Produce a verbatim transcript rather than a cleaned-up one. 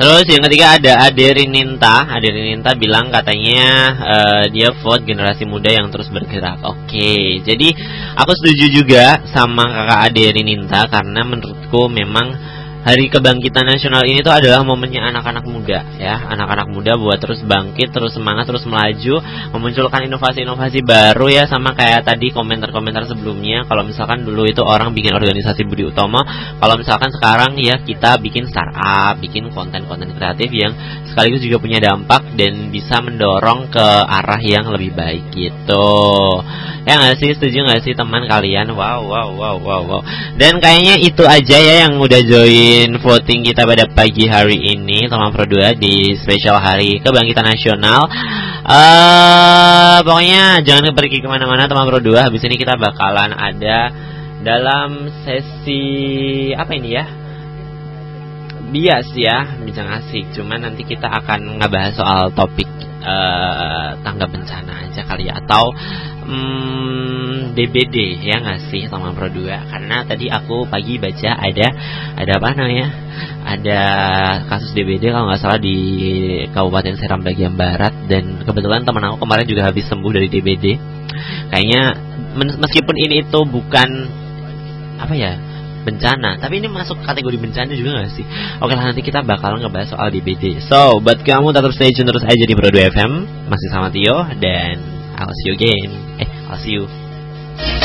Terus yang ketiga ada Aderininta. Aderininta bilang katanya uh, dia vote generasi muda yang terus bergerak. Oke, okay. Jadi aku setuju juga sama kakak Aderininta karena menurutku memang Hari Kebangkitan Nasional ini tuh adalah momennya anak-anak muda ya, anak-anak muda buat terus bangkit, terus semangat, terus melaju, memunculkan inovasi-inovasi baru ya, sama kayak tadi komentar-komentar sebelumnya. Kalau misalkan dulu itu orang bikin organisasi Budi Utomo, kalau misalkan sekarang ya kita bikin startup, bikin konten-konten kreatif yang sekaligus juga punya dampak dan bisa mendorong ke arah yang lebih baik gitu. Ya nggak sih, setuju nggak sih teman kalian? Wow, wow, wow, wow, wow. Dan kayaknya itu aja ya yang udah join voting kita pada pagi hari ini, teman Pro dua di spesial Hari Kebangkitan Nasional. Uh, pokoknya jangan pergi kemana-mana teman Pro dua. Habis ini kita bakalan ada dalam sesi apa ini ya? Bias ya, bincang asik. Cuman nanti kita akan ngebahas soal topik uh, tanggap bencana aja kali ya, atau Hmm, D B D ya nggak sih teman Pro dua. Karena tadi aku pagi baca ada ada apa namanya, ada kasus D B D kalau nggak salah di Kabupaten Seram bagian barat, dan kebetulan teman aku kemarin juga habis sembuh dari D B D. Kayaknya meskipun ini itu bukan apa ya, bencana, tapi ini masuk kategori bencana juga nggak sih? Oke lah, nanti kita bakal ngebahas soal D B D. So buat kamu tetap stay tune terus aja di Pro dua F M, masih sama Tio, dan I'll see you again. Eh, I'll see you.